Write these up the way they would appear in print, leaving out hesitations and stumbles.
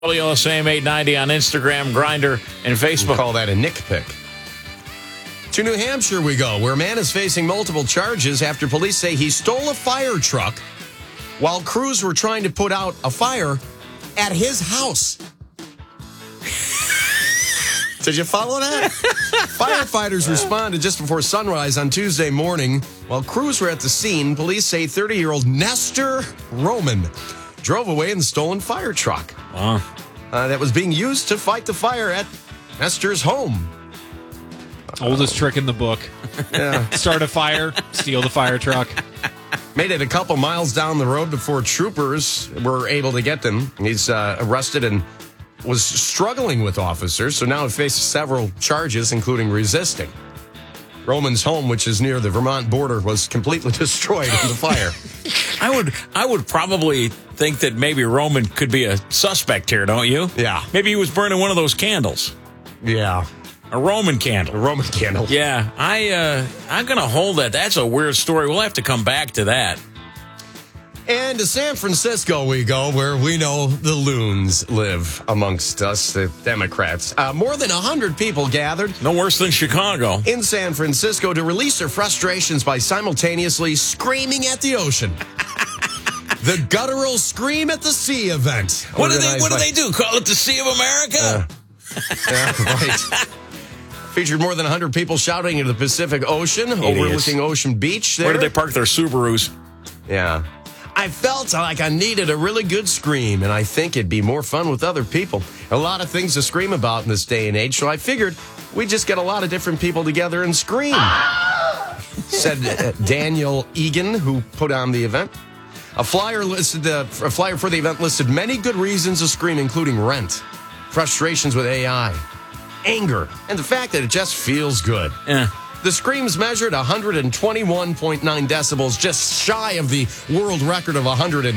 WLSAM 890 on Instagram, Grindr, and Facebook. We'll call that a Nick pick. To New Hampshire we go, where a man is facing multiple charges after police say he stole a fire truck while crews were trying to put out a fire at his house. Did you follow that? Firefighters responded just before sunrise on Tuesday morning. While crews were at the scene, police say 30-year-old Nestor Roman drove away in the stolen fire truck. Wow. That was being used to fight the fire at Nestor's home. Oldest trick in the book. Yeah. Start a fire, steal the fire truck. Made it a couple miles down the road before troopers were able to get them. He's arrested and was struggling with officers, so now he faces several charges, including resisting. Roman's home, which is near the Vermont border, was completely destroyed in the fire. I would probably think that maybe Roman could be a suspect here, don't you? Yeah. Maybe he was burning one of those candles. Yeah. A Roman candle. A Roman candle. Yeah, I'm going to hold that. That's a weird story. We'll have to come back to that. And to San Francisco we go, where we know the loons live amongst us, the Democrats. More than 100 people gathered. No worse than Chicago. In San Francisco to release their frustrations by simultaneously screaming at the ocean. The guttural Scream at the Sea event. What do they do? Call it the Sea of America? Yeah, right. Featured more than 100 people shouting into the Pacific Ocean, overlooking Ocean Beach there. Where did they park their Subarus? Yeah. I felt like I needed a really good scream, and I think it'd be more fun with other people. A lot of things to scream about in this day and age, so I figured we'd just get a lot of different people together and scream, said Daniel Egan, who put on the event. A flyer for the event listed many good reasons to scream, including rent, frustrations with AI, anger, and the fact that it just feels good. Yeah. The screams measured 121.9 decibels, just shy of the world record of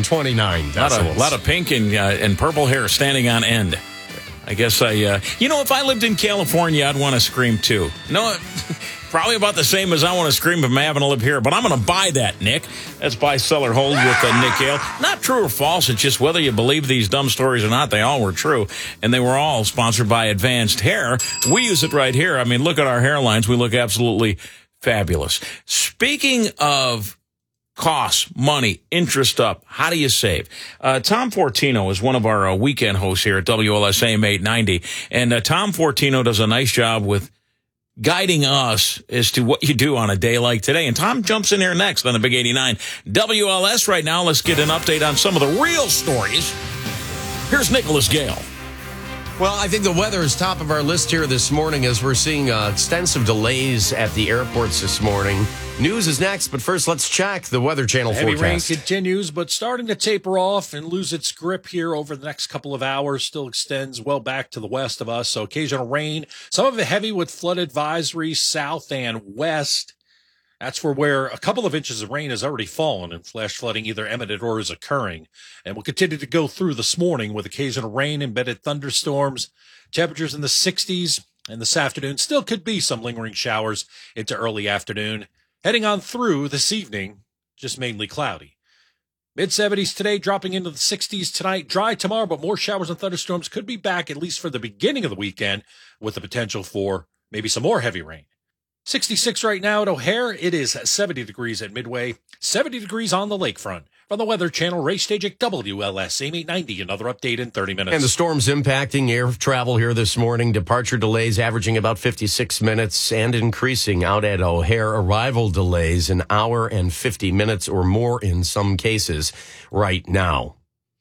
129 decibels. A lot of pink and purple hair standing on end. I guess if I lived in California, I'd want to scream too. No, probably about the same as I want to scream if I'm having to live here. But I'm going to buy that, Nick. That's Buy, Sell, or Hold with Nick Hale. Not true or false. It's just whether you believe these dumb stories or not, they all were true. And they were all sponsored by Advanced Hair. We use it right here. I mean, look at our hairlines. We look absolutely fabulous. Speaking of costs, money, interest up, how do you save? Tom Fortino is one of our weekend hosts here at WLSAM 890. And Tom Fortino does a nice job with guiding us as to what you do on a day like today. And Tom jumps in here next on the Big 89 WLS. Right now, let's get an update on some of the real stories. Here's Nicholas Gale. Well, I think the weather is top of our list here this morning as we're seeing extensive delays at the airports this morning. News is next, but first let's check the Weather Channel forecast. Heavy rain continues, but starting to taper off and lose its grip here over the next couple of hours. Still extends well back to the west of us, so occasional rain. Some of it heavy with flood advisories south and west. That's for where a couple of inches of rain has already fallen and flash flooding either imminent or is occurring. And will continue to go through this morning with occasional rain, embedded thunderstorms, temperatures in the 60s. And this afternoon still could be some lingering showers into early afternoon. Heading on through this evening, just mainly cloudy. Mid-70s today, dropping into the 60s tonight. Dry tomorrow, but more showers and thunderstorms could be back at least for the beginning of the weekend with the potential for maybe some more heavy rain. 66 right now at O'Hare. It is 70 degrees at Midway, 70 degrees on the lakefront. From the Weather Channel, Ray Stage WLSAM 890. Another update in 30 minutes. And the storm's impacting air travel here this morning. Departure delays averaging about 56 minutes and increasing out at O'Hare. Arrival delays an hour and 50 minutes or more in some cases right now.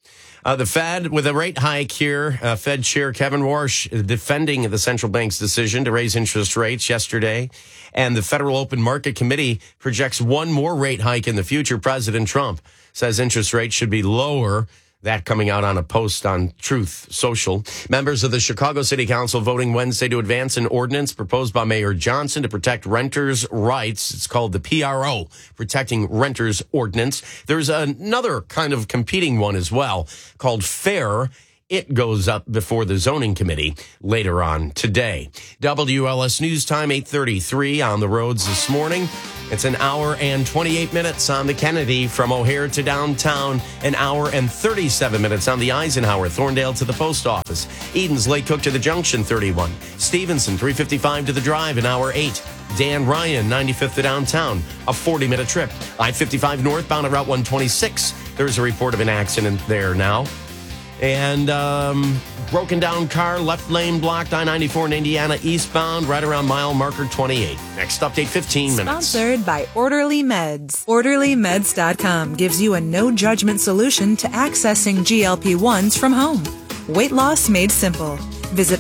The Fed with a rate hike here. Fed Chair Kevin Warsh defending the central bank's decision to raise interest rates yesterday. And the Federal Open Market Committee projects one more rate hike in the future. President Trump says interest rates should be lower. That coming out on a post on Truth Social. Members of the Chicago City Council voting Wednesday to advance an ordinance proposed by Mayor Johnson to protect renters' rights. It's called the PRO, Protecting Renters Ordinance. There's another kind of competing one as well called FAIR. It goes up before the zoning committee later on today. WLS News Time, 8:33 on the roads this morning. It's an hour and 28 minutes on the Kennedy from O'Hare to downtown, an hour and 37 minutes on the Eisenhower, Thorndale to the post office, Edens, Lake Cook to the Junction, 31, Stevenson, 355 to the Drive, an hour 8, Dan Ryan, 95th to downtown, a 40-minute trip, I-55 northbound at Route 126. There's a report of an accident there now. And broken down car, left lane blocked, I-94 in Indiana eastbound, right around mile marker 28. Next update, 15 minutes. Sponsored by Orderly Meds. OrderlyMeds.com gives you a no-judgment solution to accessing GLP-1s from home. Weight loss made simple. Visit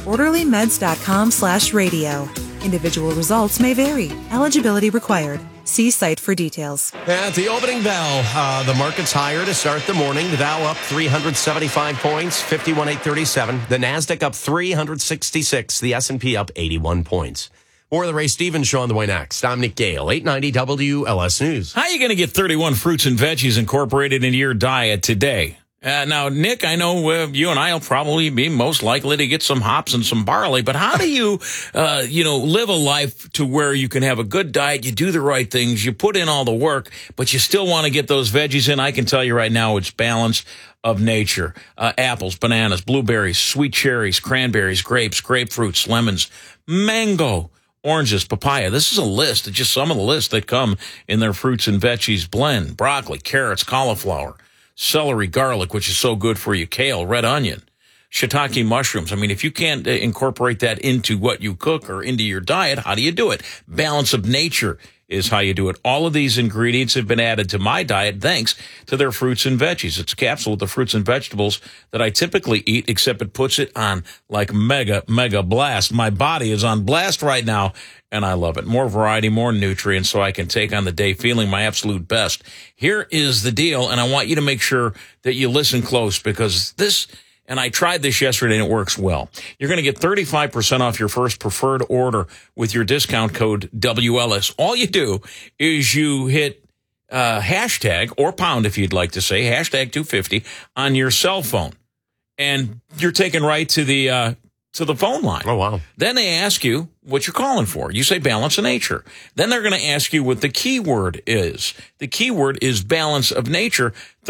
OrderlyMeds.com/radio. Individual results may vary. Eligibility required. See site for details. At the opening bell, the market's higher to start the morning. The Dow up 375 points, 51,837. The Nasdaq up 366. The S&P up 81 points. More of the Ray Stevens Show on the way next. I'm Nick Gale, 890 WLS News. How are you going to get 31 fruits and veggies incorporated into your diet today? Now, Nick, I know you and I will probably be most likely to get some hops and some barley, but how do you, live a life to where you can have a good diet, you do the right things, you put in all the work, but you still want to get those veggies in? I can tell you right now, it's balance of nature. Apples, bananas, blueberries, sweet cherries, cranberries, grapes, grapefruits, lemons, mango, oranges, papaya. This is a list, it's just some of the lists that come in their fruits and veggies blend. Broccoli, carrots, cauliflower, celery, garlic, which is so good for you, kale, red onion, shiitake mushrooms. I mean, if you can't incorporate that into what you cook or into your diet, how do you do it? Balance of nature is how you do it. All of these ingredients have been added to my diet thanks to their fruits and veggies. It's a capsule with the fruits and vegetables that I typically eat, except it puts it on like mega blast. My body is on blast right now, and I love it. More variety, more nutrients, so I can take on the day feeling my absolute best. Here is the deal, and I want you to make sure that you listen close, because this, and I tried this yesterday and it works well. You're going to get 35% off your first preferred order with your discount code WLS. All you do is you hit hashtag or pound, if you'd like to say, hashtag 250 on your cell phone, and you're taken right to the phone line. Oh, wow. Then they ask you what you're calling for. You say balance of nature. Then they're going to ask you what the keyword is. The keyword is balance of nature,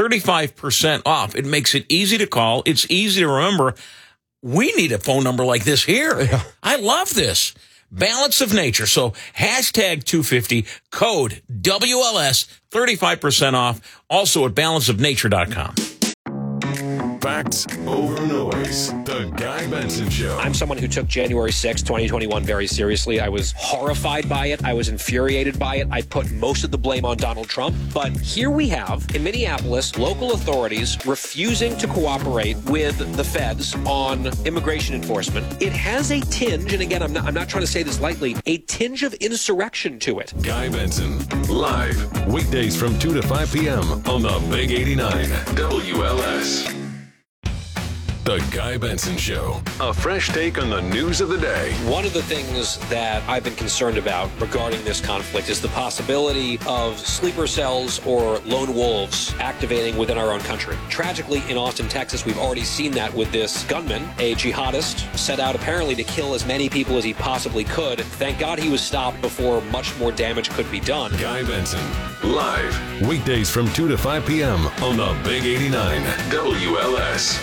35% off. It makes it easy to call. It's easy to remember. We need a phone number like this here. Yeah. I love this. Balance of nature. So hashtag 250, code WLS, 35% off. Also at balanceofnature.com. Facts over noise. The Guy Benson Show. I'm someone who took January 6, 2021 very seriously. I was horrified by it. I was infuriated by it. I put most of the blame on Donald Trump. But here we have, in Minneapolis, local authorities refusing to cooperate with the feds on immigration enforcement. It has a tinge, and again, I'm not trying to say this lightly, a tinge of insurrection to it. Guy Benson, live, weekdays from 2 to 5 p.m. on the Big 89 WLS. The Guy Benson Show. A fresh take on the news of the day. One of the things that I've been concerned about regarding this conflict is the possibility of sleeper cells or lone wolves activating within our own country. Tragically, in Austin, Texas, we've already seen that with this gunman, a jihadist, set out apparently to kill as many people as he possibly could. Thank God he was stopped before much more damage could be done. Guy Benson, live, weekdays from 2 to 5 p.m. on the Big 89 WLS.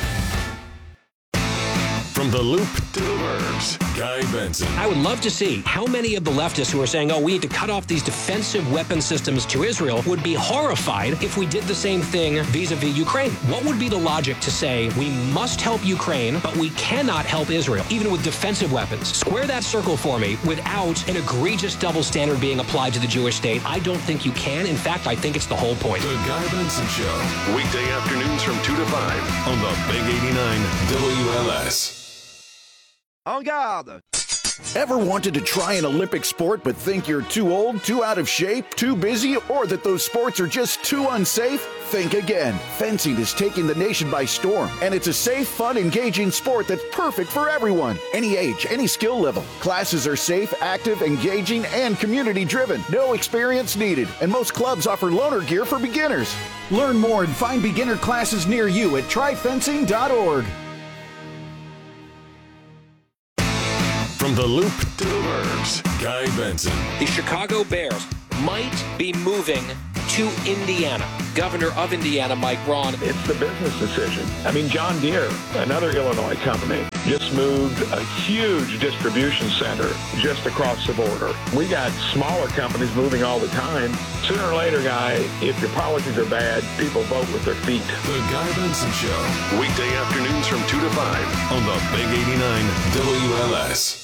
From the Loop to the Burbs, Guy Benson. I would love to see how many of the leftists who are saying, we need to cut off these defensive weapon systems to Israel would be horrified if we did the same thing vis-a-vis Ukraine. What would be the logic to say we must help Ukraine, but we cannot help Israel, even with defensive weapons? Square that circle for me without an egregious double standard being applied to the Jewish state. I don't think you can. In fact, I think it's the whole point. The Guy Benson Show, weekday afternoons from 2 to 5 on the Big 89 WLS. En garde! Ever wanted to try an Olympic sport but think you're too old, too out of shape, too busy, or that those sports are just too unsafe? Think again. Fencing is taking the nation by storm, and it's a safe, fun, engaging sport that's perfect for everyone. Any age, any skill level. Classes are safe, active, engaging, and community-driven. No experience needed, and most clubs offer loaner gear for beginners. Learn more and find beginner classes near you at tryfencing.org. the loop to the verbs. Guy Benson. The Chicago Bears might be moving to Indiana. Governor of Indiana, Mike Braun. It's the business decision. I mean, John Deere, another Illinois company, just moved a huge distribution center just across the border. We got smaller companies moving all the time. Sooner or later, Guy, if your policies are bad, people vote with their feet. The Guy Benson Show. Weekday afternoons from 2 to 5 on the Big 89 WLS.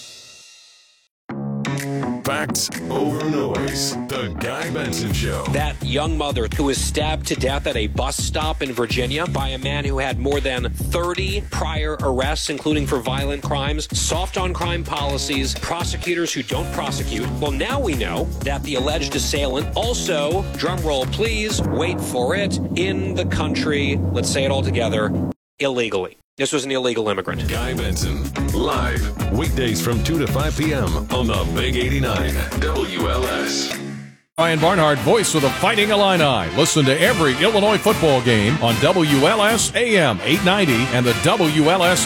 Facts over noise. The Guy Benson Show. That young mother who was stabbed to death at a bus stop in Virginia by a man who had more than 30 prior arrests, including for violent crimes, soft on crime policies, prosecutors who don't prosecute. Well, now we know that the alleged assailant also, drumroll please, wait for it, in the country, let's say it all together, illegally. This was an illegal immigrant. Guy Benson, live, weekdays from 2 to 5 p.m. on the Big 89 WLS. Ryan Barnhart, voice of the Fighting Illini. Listen to every Illinois football game on WLS AM 890 and the WLS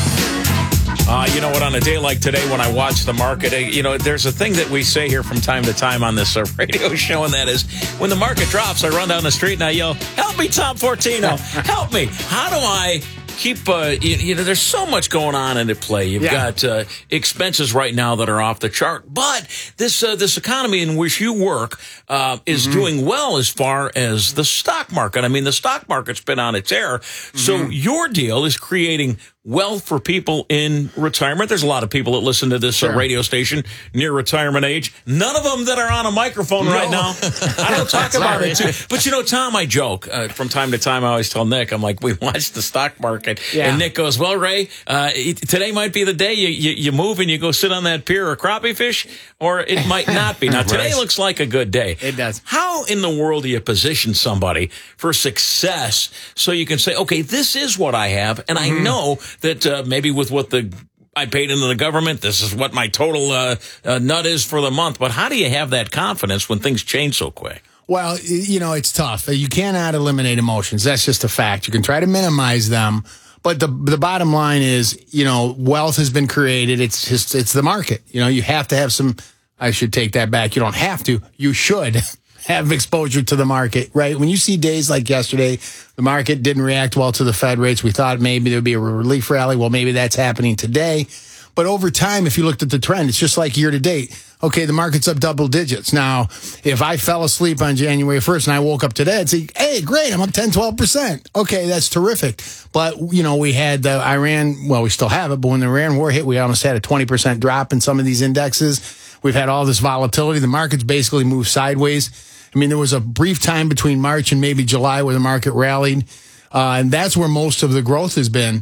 app. You know what, on a day like today when I watch the market, there's a thing that we say here from time to time on this radio show, and that is when the market drops, I run down the street and I yell, "Help me, Tom Fortino, help me." How do I keep, there's so much going on into play. You've got expenses right now that are off the chart, but this economy in which you work is doing well as far as the stock market. I mean, the stock market's been on its air, so your deal is creating wealth for people in retirement. There's a lot of people that listen to this radio station near retirement age. None of them that are on a microphone right now. I don't talk about it too. But Tom, I joke from time to time. I always tell Nick, I'm like, we watch the stock market, and Nick goes, "Well, Ray, today might be the day you move and you go sit on that pier or crappie fish, or it might not be." Now, today looks like a good day. It does. How in the world do you position somebody for success so you can say, okay, this is what I have, and I know that maybe with what I paid into the government, this is what my total nut is for the month. But how do you have that confidence when things change so quick? Well, it's tough. You cannot eliminate emotions. That's just a fact. You can try to minimize them. But the bottom line is, wealth has been created. It's the market. You have to have some, I should take that back. You don't have to. You should have exposure to the market, right? When you see days like yesterday, the market didn't react well to the Fed rates. We thought maybe there'd be a relief rally. Well, maybe that's happening today. But over time, if you looked at the trend, it's just like year to date. Okay, the market's up double digits. Now, if I fell asleep on January 1st and I woke up today, I'd say, hey, great, I'm up 10, 12%. Okay, that's terrific. But, we had the Iran, well, we still have it, but when the Iran war hit, we almost had a 20% drop in some of these indexes. We've had all this volatility. The market's basically moved sideways. I mean, there was a brief time between March and maybe July where the market rallied, and that's where most of the growth has been.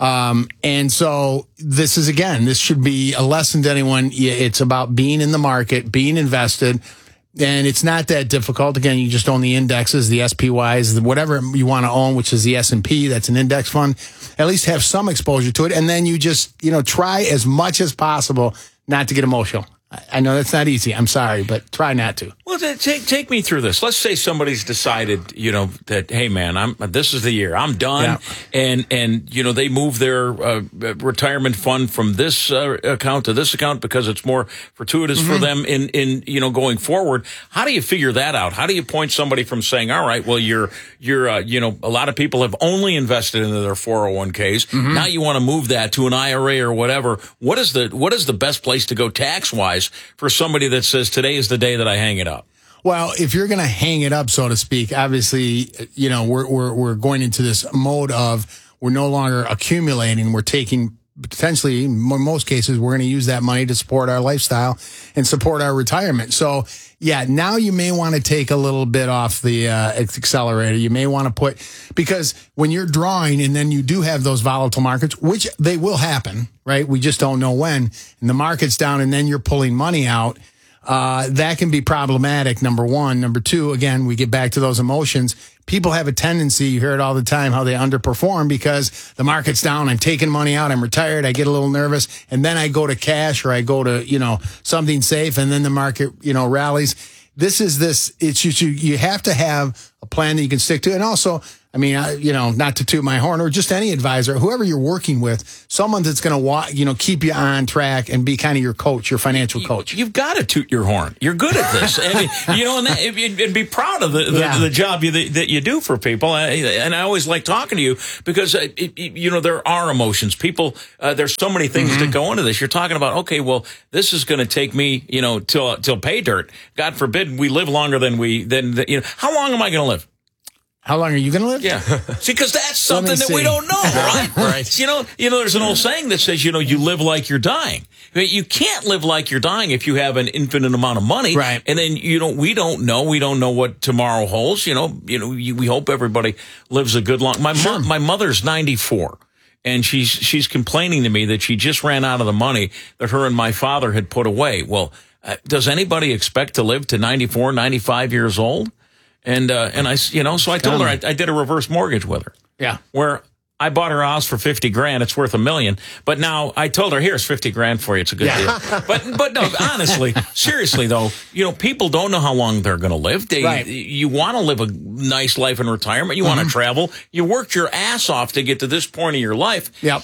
And so this should be a lesson to anyone. It's about being in the market, being invested, and it's not that difficult. Again, you just own the indexes, the SPYs, whatever you want to own, which is the S&P, that's an index fund. At least have some exposure to it, and then you just, try as much as possible not to get emotional. I know that's not easy. I'm sorry, but try not to. Well, take me through this. Let's say somebody's decided, that, hey, man, this is the year. I'm done. Yeah. And they move their retirement fund from this account to this account because it's more fortuitous for them in going forward. How do you figure that out? How do you point somebody from saying, all right, well, you're a lot of people have only invested into their 401ks. Now you want to move that to an IRA or whatever. What is the best place to go tax-wise for somebody that says today is the day that I hang it up? Well, if you're going to hang it up, so to speak, obviously, we're going into this mode of we're no longer accumulating. We're taking potentially, in most cases, we're going to use that money to support our lifestyle and support our retirement. So, now you may want to take a little bit off the accelerator. You may want to because when you're drawing and then you do have those volatile markets, which they will happen, right? We just don't know when, and the market's down and then you're pulling money out. That can be problematic, number one. Number two, again, we get back to those emotions. People have a tendency, you hear it all the time, how they underperform because the market's down, I'm taking money out, I'm retired, I get a little nervous, and then I go to cash or I go to, something safe, and then the market, rallies. You have to have a plan that you can stick to. And also, I mean, not to toot my horn, or just any advisor, whoever you're working with, someone that's going to, keep you on track and be kind of your coach, your financial coach. You've got to toot your horn. You're good at this. I mean, and be proud of the job that you do for people. And I always like talking to you because, there are emotions. People, there's so many things that go into this. You're talking about, okay, well, this is going to take me, till pay dirt. God forbid we live longer than how long am I going to live? How long are you going to live? Yeah. See, because that's something that we don't know, right? Right. There's an old saying that says, you live like you're dying. You can't live like you're dying if you have an infinite amount of money. Right. And then, we don't know what tomorrow holds. We hope everybody lives a good long. My mother's 94. And she's complaining to me that she just ran out of the money that her and my father had put away. Well, does anybody expect to live to 94, 95 years old? And so I told her I did a reverse mortgage with her. Yeah. Where I bought her house for $50,000. It's worth $1 million. But now I told her, here's $50,000 for you. It's a good deal. But no, honestly, seriously though, people don't know how long they're going to live. You want to live a nice life in retirement. You want to travel. You worked your ass off to get to this point of your life. Yep.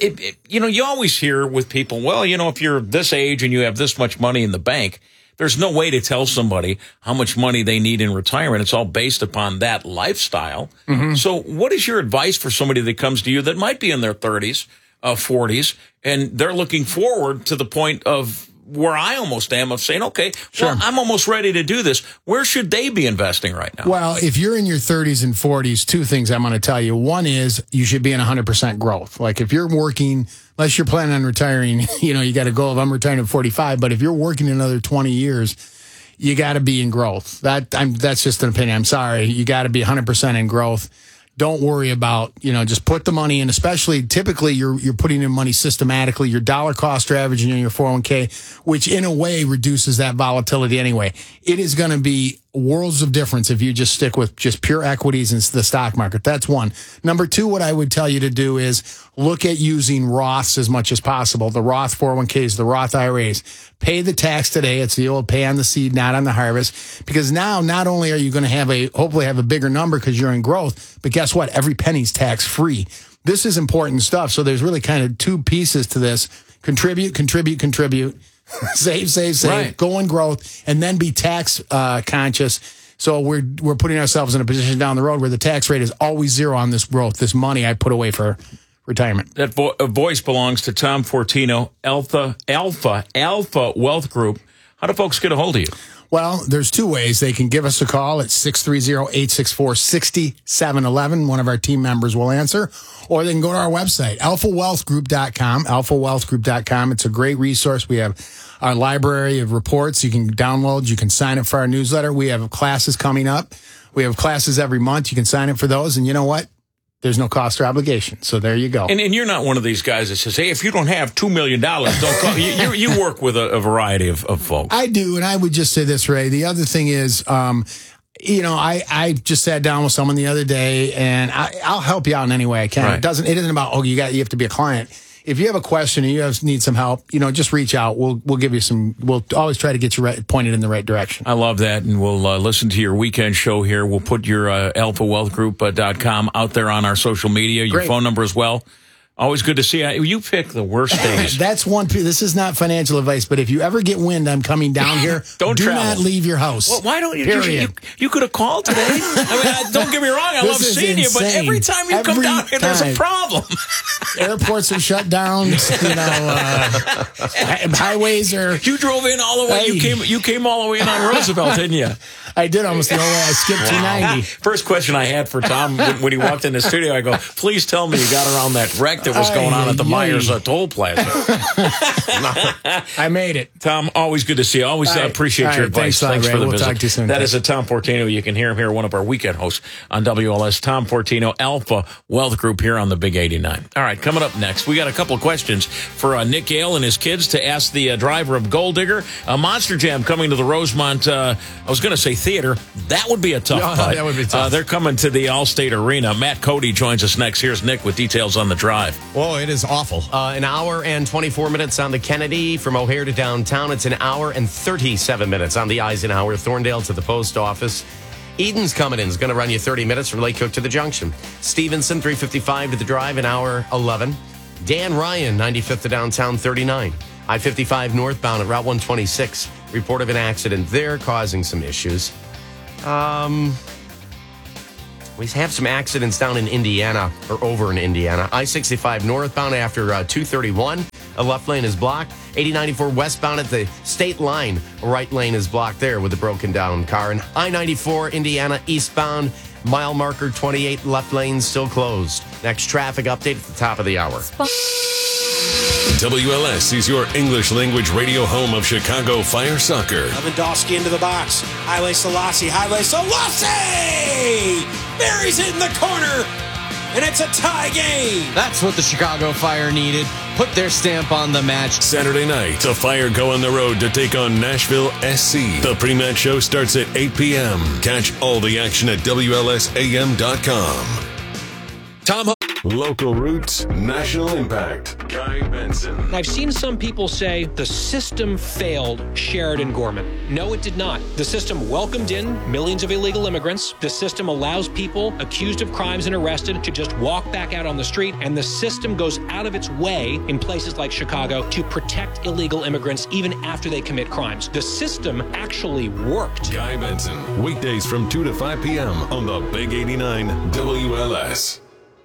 You always hear with people, well, if you're this age and you have this much money in the bank, there's no way to tell somebody how much money they need in retirement. It's all based upon that lifestyle. So what is your advice for somebody that comes to you that might be in their 30s, 40s, and they're looking forward to the point of where I almost am of saying, okay, well, I'm almost ready to do this. Where should they be investing right now? Well, if you're in your 30s and 40s, two things I'm going to tell you. One is you should be in 100% growth. Like if you're working, unless you're planning on retiring, you got a goal of I'm retiring at 45. But if you're working another 20 years, you got to be in growth. That's just an opinion. I'm sorry. You got to be 100% in growth. Don't worry about, just put the money in, especially typically you're putting in money systematically, your dollar cost averaging in your 401k, which in a way reduces that volatility anyway. It is going to be worlds of difference if you just stick with just pure equities and the stock market. That's one. Number two, what I would tell you to do is look at using Roths as much as possible. The Roth 401ks, the Roth IRAs. Pay the tax today. It's the old pay on the seed, not on the harvest. Because now not only are you going to hopefully have a bigger number because you're in growth, but guess what? Every penny's tax free. This is important stuff. So there's really kind of two pieces to this. Contribute. Save, right. Go in growth, and then be tax conscious. So we're putting ourselves in a position down the road where the tax rate is always zero on this growth, this money I put away for retirement. That voice belongs to Tom Fortino, Alpha Wealth Group. How do folks get a hold of you? Well, there's two ways. They can give us a call at 630-864-6711. One of our team members will answer. Or they can go to our website, alphawealthgroup.com, alphawealthgroup.com. It's a great resource. We have our library of reports you can download. You can sign up for our newsletter. We have classes coming up. We have classes every month. You can sign up for those. And you know what? There's no cost or obligation. So there you go. And you're not one of these guys that says, hey, if you don't have $2 million, don't call. You work with a variety of folks. I do. And I would just say this, Ray. The other thing is, I just sat down with someone the other day, and I'll help you out in any way I can. Right. It isn't about, you have to be a client. If you have a question and you need some help, just reach out. We'll give you we'll always try to get you pointed in the right direction. I love that. And we'll listen to your weekend show here. We'll put your alphawealthgroup.com out there on our social media, your phone number as well. Always good to see you. You pick the worst days. That's one. This is not financial advice, but if you ever get wind I'm coming down here, do not leave your house. Well, why don't you? Period. You could have called today. I mean, don't get me wrong. I love seeing you, but every time you come down here, there's a problem. Airports are shut down. Highways are. You drove in all the way. You came all the way in on Roosevelt, didn't you? I did almost the whole way. I skipped 290. First question I had for Tom when he walked in the studio, I go, please tell me you got around that wreck that was going on at the Myers toll plaza. I made it. Tom, always good to see you. Always appreciate your advice. Thanks for the visit. Talk to you soon. That is a Tom Fortino. You can hear him here, one of our weekend hosts on WLS. Tom Fortino, Alpha Wealth Group here on the Big 89. All right, coming up next, we got a couple of questions for Nick Gale and his kids to ask the driver of Gold Digger. Monster Jam coming to the Rosemont, I was going to say theater. That would be a tough putt. That would be tough. They're coming to the Allstate Arena. Matt Cody joins us next. Here's Nick with details on the drive. Whoa, it is awful. An hour and 24 minutes on the Kennedy from O'Hare to downtown. It's an hour and 37 minutes on the Eisenhower, Thorndale to the post office. Eden's coming in. It's going to run you 30 minutes from Lake Cook to the Junction. Stevenson, 355 to the drive, an hour 11. Dan Ryan, 95th to downtown, 39. I-55 northbound at Route 126. Report of an accident there causing some issues. We have some accidents down in Indiana, or over in Indiana. I-65 northbound after 231. A left lane is blocked. 80-94 westbound at the state line. A right lane is blocked there with a broken down car. And I-94 Indiana eastbound, mile marker 28, left lane still closed. Next traffic update at the top of the hour. WLS is your English language radio home of Chicago Fire Soccer. Lewandowski into the box. Haile Selassie. Buries it in the corner. And it's a tie game. That's what the Chicago Fire needed. Put their stamp on the match. Saturday night, the Fire go on the road to take on Nashville SC. The pre-match show starts at 8 p.m. Catch all the action at WLSAM.com. Tom. Local roots, national impact. Guy Benson. I've seen some people say the system failed Sheridan Gorman. No, it did not. The system welcomed in millions of illegal immigrants. The system allows people accused of crimes and arrested to just walk back out on the street. And the system goes out of its way in places like Chicago to protect illegal immigrants even after they commit crimes. The system actually worked. Guy Benson. Weekdays from 2 to 5 p.m. on the Big 89 WLS.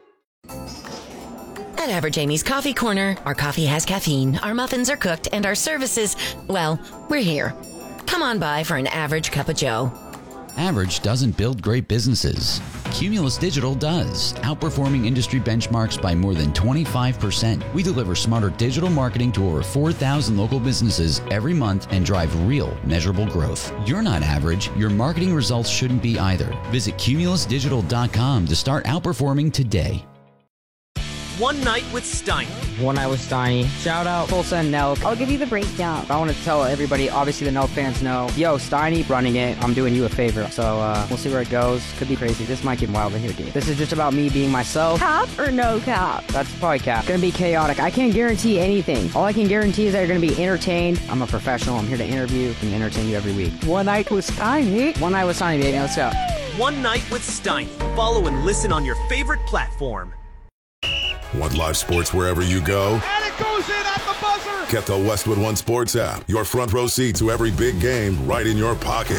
At Average Amy's Coffee Corner, our coffee has caffeine, our muffins are cooked, and our services, well, we're here. Come on by for an average cup of joe. Average doesn't build great businesses. Cumulus Digital does, outperforming industry benchmarks by more than 25%. We deliver smarter digital marketing to over 4,000 local businesses every month and drive real, measurable growth. You're not average. Your marketing results shouldn't be either. Visit cumulusdigital.com to start outperforming today. One Night with Steiny. One Night with Steiny. Shout out Tulsa and Nelk. I'll give you the breakdown. I want to tell everybody, obviously the Nelk fans know, yo, Steiny running it. I'm doing you a favor. So we'll see where it goes. Could be crazy. This might get wild in here, dude. This is just about me being myself. Cap or no cap? That's probably cap. Gonna be chaotic. I can't guarantee anything. All I can guarantee is that you're gonna be entertained. I'm a professional. I'm here to interview and entertain you every week. One Night with Steiny. One Night with Steiny, baby. Let's go. One Night with Steiny. Follow and listen on your favorite platform. Want live sports wherever you go? And it goes in at the buzzer! Get the Westwood One Sports app. Your front row seat to every big game right in your pocket.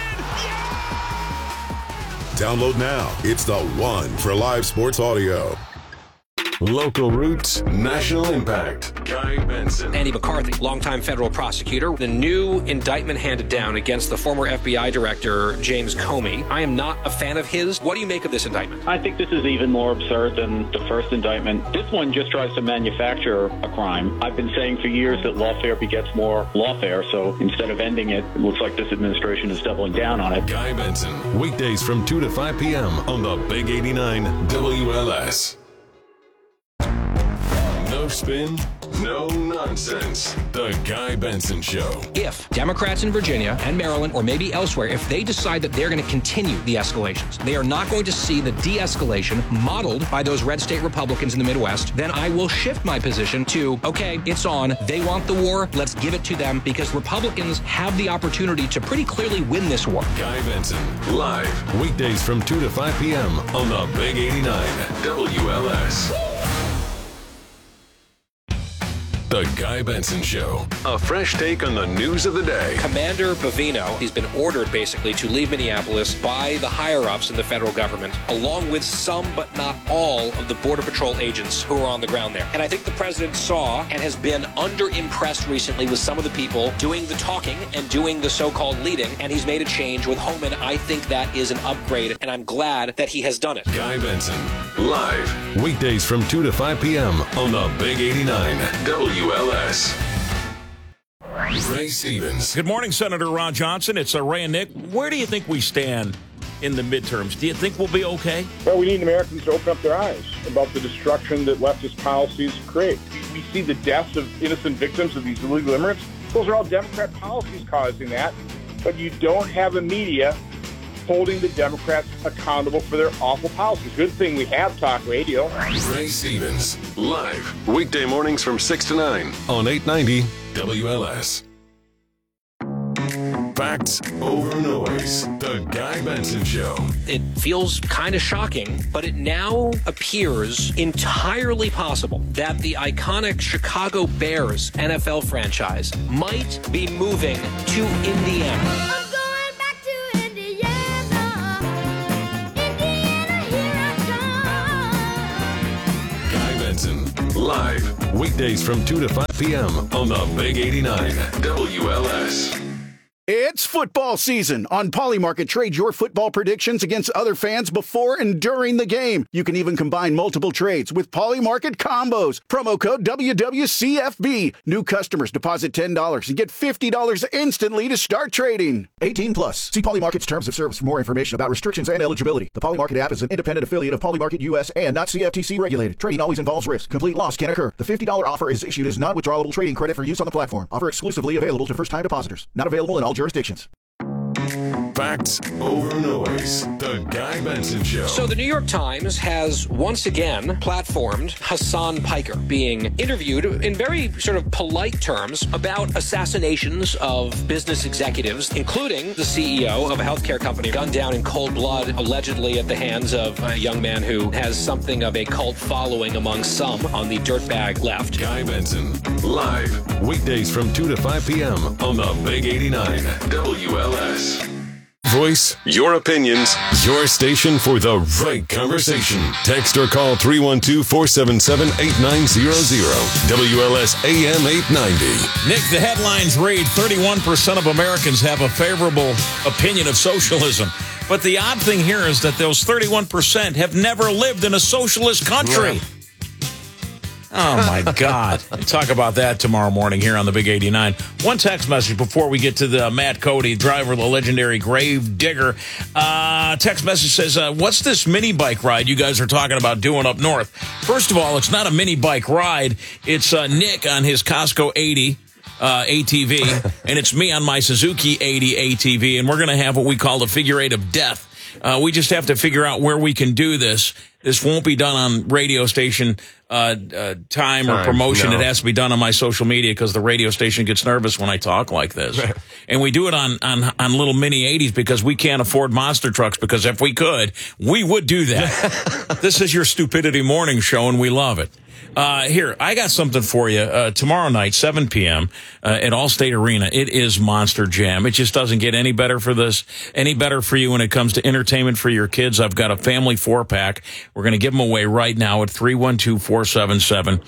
Download now. It's the one for live sports audio. Local roots, national impact. Guy Benson. Andy McCarthy, longtime federal prosecutor. The new indictment handed down against the former FBI director, James Comey. I am not a fan of his. What do you make of this indictment? I think this is even more absurd than the first indictment. This one just tries to manufacture a crime. I've been saying for years that lawfare begets more lawfare, so instead of ending it, it looks like this administration is doubling down on it. Guy Benson, weekdays from 2 to 5 p.m. on the Big 89 WLS. No spin, no nonsense. The Guy Benson Show. If Democrats in Virginia and Maryland, or maybe elsewhere, if they decide that they're going to continue the escalations, they are not going to see the de-escalation modeled by those red state Republicans in the Midwest, then I will shift my position to, okay, it's on. They want the war. Let's give it to them, because Republicans have the opportunity to pretty clearly win this war. Guy Benson, live, weekdays from 2 to 5 p.m. on the Big 89 WLS. The Guy Benson Show. A fresh take on the news of the day. Commander Bavino, he's been ordered basically to leave Minneapolis by the higher-ups in the federal government, along with some but not all of the Border Patrol agents who are on the ground there. And I think the president saw and has been under-impressed recently with some of the people doing the talking and doing the so-called leading, and he's made a change with Homan. I think that is an upgrade, and I'm glad that he has done it. Guy Benson, live, weekdays from 2 to 5 p.m. on the Big 89 WLS. Ray Stevens. Good morning, Senator Ron Johnson. It's Ray and Nick. Where do you think we stand in the midterms? Do you think we'll be okay? Well, we need Americans to open up their eyes about the destruction that leftist policies create. We see the deaths of innocent victims of these illegal immigrants. Those are all Democrat policies causing that. But you don't have a media holding the Democrats accountable for their awful policies. Good thing we have talk radio. Ray Stevens, live, weekday mornings from 6 to 9 on 890 WLS. Facts over noise. The Guy Benson Show. It feels kind of shocking, but it now appears entirely possible that the iconic Chicago Bears NFL franchise might be moving to Indiana. Live, weekdays from 2 to 5 p.m. on the Big 89 WLS. It's football season. On Polymarket, trade your football predictions against other fans before and during the game. You can even combine multiple trades with Polymarket combos. Promo code WWCFB. New customers deposit $10 and get $50 instantly to start trading. 18 plus. See Polymarket's terms of service for more information about restrictions and eligibility. The Polymarket app is an independent affiliate of Polymarket US and not CFTC regulated. Trading always involves risk. Complete loss can occur. The $50 offer is issued as non-withdrawable trading credit for use on the platform. Offer exclusively available to first-time depositors. Not available in all jurisdictions. Facts over noise. The Guy Benson Show. So the New York Times has once again platformed Hassan Piker being interviewed in very sort of polite terms about assassinations of business executives, including the CEO of a healthcare company gunned down in cold blood, allegedly at the hands of a young man who has something of a cult following among some on the dirtbag left. Guy Benson, live, weekdays from 2 to 5 p.m. on the Big 89 WLS. Voice, your opinions, your station for the right conversation. Text or call 312-477-8900. WLS AM 890. Nick, the headlines read 31% of Americans have a favorable opinion of socialism. But the odd thing here is that those 31% have never lived in a socialist country. Yeah. Oh, my God. Talk about that tomorrow morning here on the Big 89. One text message before we get to the Matt Cody, driver of the legendary Grave Digger. Text message says, what's this mini bike ride you guys are talking about doing up north? First of all, it's not a mini bike ride. It's Nick on his Costco 80. ATV, and it's me on my Suzuki 80 ATV, and we're going to have what we call the figure eight of death. We just have to figure out where we can do this. This won't be done on radio station time or promotion. No. It has to be done on my social media because the radio station gets nervous when I talk like this. Right. And we do it on little mini 80s because we can't afford monster trucks, because if we could, we would do that. This is your Stupidity Morning Show, and we love it. Here, I got something for you. Tomorrow night, 7 p.m. At Allstate Arena. It is Monster Jam. It just doesn't get any better for you when it comes to entertainment for your kids. I've got a family 4-pack. We're going to give them away right now at 312-477-8900.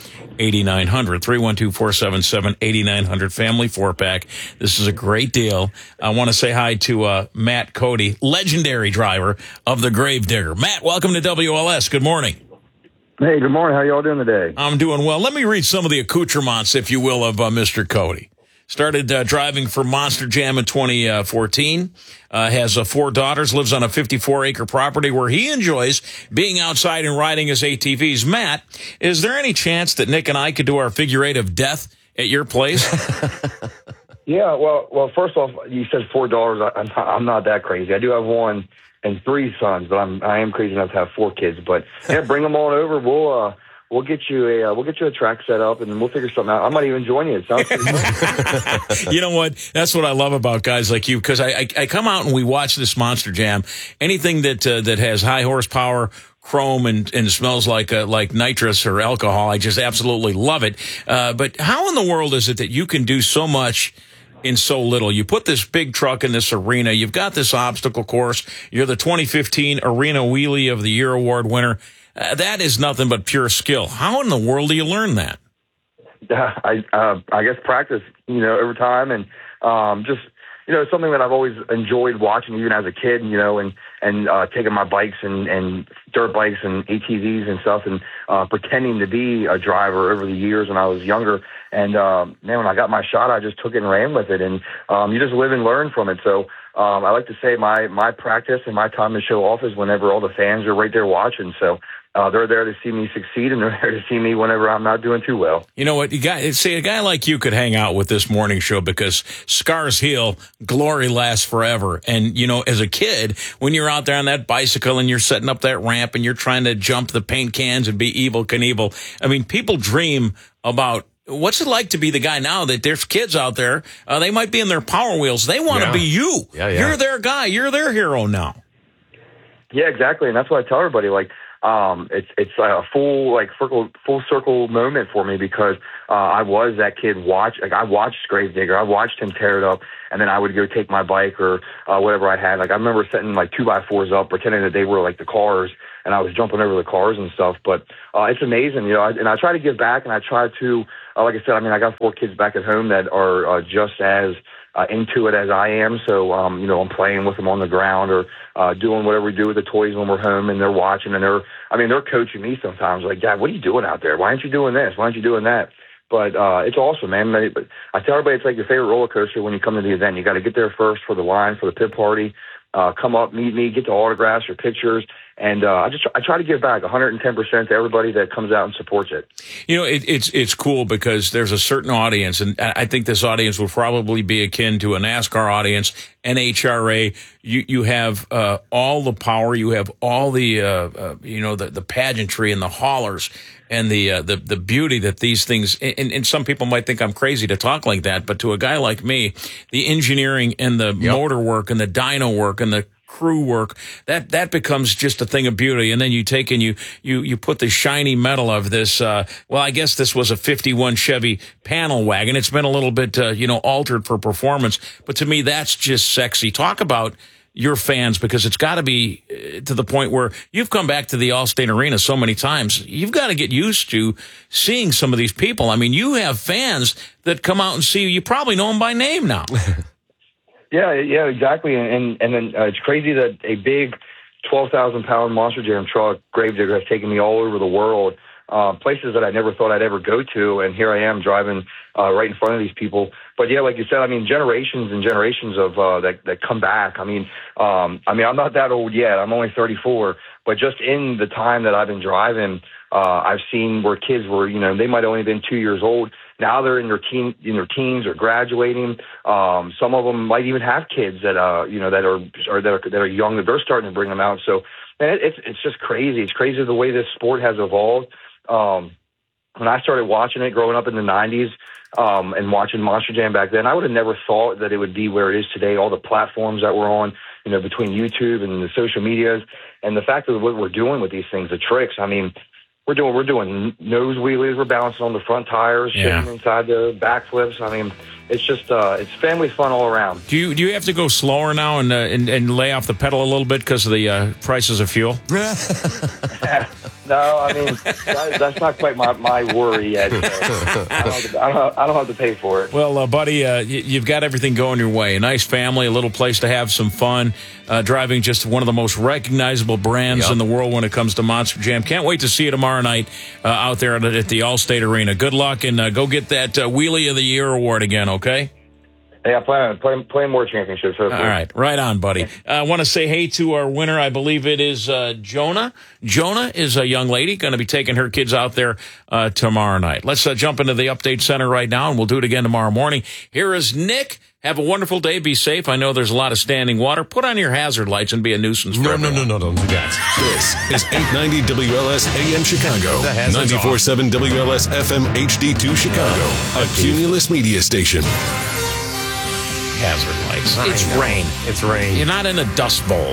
312-477-8900. Family 4-pack. This is a great deal. I want to say hi to Matt Cody, legendary driver of the Grave Digger. Matt, welcome to WLS. Good morning. Hey, good morning. How y'all doing today? I'm doing well. Let me read some of the accoutrements, if you will, of Mr. Cody. Started driving for Monster Jam in 2014. Has 4 daughters, lives on a 54-acre property where he enjoys being outside and riding his ATVs. Matt, is there any chance that Nick and I could do our figure eight of death at your place? Yeah, well, first off, you said $4. I'm not that crazy. I do have 1 and 3 sons, but I am crazy enough to have 4 kids. But yeah, bring them on over. We'll get you a track set up, and we'll figure something out. I might even join you. It sounds pretty fun. You know what? That's what I love about guys like you, because I come out and we watch this Monster Jam. Anything that has high horsepower, chrome, and smells like nitrous or alcohol, I just absolutely love it. But how in the world is it that you can do so much in so little? You put this big truck in this arena. You've got this obstacle course. You're the 2015 Arena Wheelie of the Year award winner. That is nothing but pure skill. How in the world do you learn that? I guess practice, over time, and just, something that I've always enjoyed watching, even as a kid, and taking my bikes and dirt bikes and ATVs and stuff, and pretending to be a driver over the years when I was younger. And, when I got my shot, I just took it and ran with it. And you just live and learn from it. So I like to say my practice and my time to show off is whenever all the fans are right there watching. So they're there to see me succeed, and they're there to see me whenever I'm not doing too well. You know what? A guy like you could hang out with this morning show, because scars heal, glory lasts forever. And, as a kid, when you're out there on that bicycle and you're setting up that ramp and you're trying to jump the paint cans and be Evel Knievel, I mean, people dream about what's it like to be the guy now that there's kids out there, they might be in their Power Wheels. They want to be you. Yeah. You're their guy. You're their hero now. Yeah, exactly. And that's what I tell everybody. Like, it's a full circle moment for me because I was that kid. I watched Gravedigger. I watched him tear it up, and then I would go take my bike or whatever I had. Like, I remember setting like 2x4s up, pretending that they were like the cars, and I was jumping over the cars and stuff. But it's amazing, you know. And I try to give back, and I try to, like I said, I mean, I got 4 kids back at home that are just as into it as I am. So, you know, I'm playing with them on the ground or doing whatever we do with the toys when we're home, and they're watching, and they're coaching me sometimes. Like, Dad, what are you doing out there? Why aren't you doing this? Why aren't you doing that? But it's awesome, man. But I tell everybody it's like your favorite roller coaster when you come to the event. You got to get there first for the line, for the pit party. Come up, meet me, get the autographs or pictures. And I try to give back 110% to everybody that comes out and supports it. You know, it's cool because there's a certain audience, and I think this audience will probably be akin to a NASCAR audience, NHRA. You have all the power, you have all the the pageantry and the haulers and the beauty that these things. And some people might think I'm crazy to talk like that, but to a guy like me, the engineering and the motor work and the dyno work and the crew work, that becomes just a thing of beauty. And then you take and you put the shiny metal of this, I guess this was a 51 Chevy panel wagon. It's been a little bit, altered for performance. But to me, that's just sexy. Talk about your fans, because it's got to be to the point where you've come back to the Allstate Arena so many times. You've got to get used to seeing some of these people. I mean, you have fans that come out and see you. You probably know them by name now. Yeah, exactly. And then it's crazy that a big 12,000-pound Monster Jam truck, Gravedigger, has taken me all over the world, places that I never thought I'd ever go to, and here I am driving right in front of these people. But yeah, like you said, I mean, generations and generations of that come back. I mean, I'm not that old yet. I'm only 34, but just in the time that I've been driving, I've seen where kids were, they might have only been 2 years old. Now they're in their teens or graduating. Some of them might even have kids that are young, that they're starting to bring them out. So, man, it's just crazy. It's crazy the way this sport has evolved. When I started watching it growing up in the 90s, and watching Monster Jam back then, I would have never thought that it would be where it is today. All the platforms that we're on, between YouTube and the social medias, and the fact of what we're doing with these things, the tricks. I mean, we're doing nose wheelies. We're balancing on the front tires, shifting inside the backflips. I mean, it's just it's family fun all around. Do you have to go slower now and lay off the pedal a little bit because of the prices of fuel? No, I mean, that's not quite my worry yet. I don't have to pay for it. Well, buddy, you've got everything going your way. A nice family, a little place to have some fun, driving just one of the most recognizable brands in the world when it comes to Monster Jam. Can't wait to see you tomorrow night out there at the Allstate Arena. Good luck, and go get that Wheelie of the Year award again, okay? Hey, I plan on playing more championships. Hopefully. All right. Right on, buddy. I want to say hey to our winner. I believe it is Jonah. Jonah is a young lady going to be taking her kids out there tomorrow night. Let's jump into the update center right now, and we'll do it again tomorrow morning. Here is Nick. Have a wonderful day. Be safe. I know there's a lot of standing water. Put on your hazard lights and be a nuisance for everyone. No, don't do that. This is 890 WLS AM Chicago, 94.7 WLS FM HD2 Chicago, a Cumulus media station. Hazard lights. It's rain. It's rain. You're not in a dust bowl.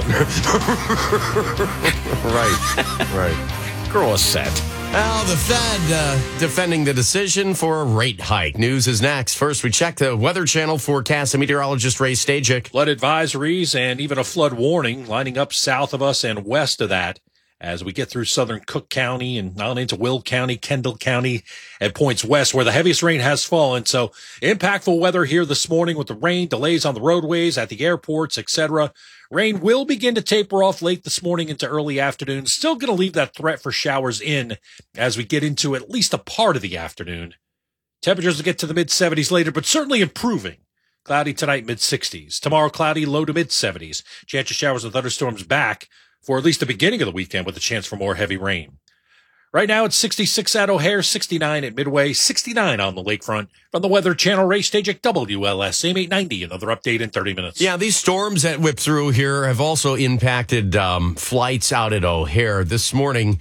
Right. Grow a set. Well, the Fed defending the decision for a rate hike. News is next. First, we check the Weather Channel forecast and meteorologist Ray Stajic. Flood advisories and even a flood warning lining up south of us and west of that as we get through southern Cook County and on into Will County, Kendall County, and points west where the heaviest rain has fallen. So impactful weather here this morning with the rain, delays on the roadways, at the airports, etc. Rain will begin to taper off late this morning into early afternoon. Still going to leave that threat for showers in as we get into at least a part of the afternoon. Temperatures will get to the mid-70s later, but certainly improving. Cloudy tonight, mid-60s. Tomorrow, cloudy, low to mid-70s. Chance of showers and thunderstorms back for at least the beginning of the weekend with a chance for more heavy rain. Right now, it's 66 at O'Hare, 69 at Midway, 69 on the lakefront. From the Weather Channel, Ray Stajic, WLS, AM 890. Another update in 30 minutes. Yeah, these storms that whip through here have also impacted flights out at O'Hare. This morning,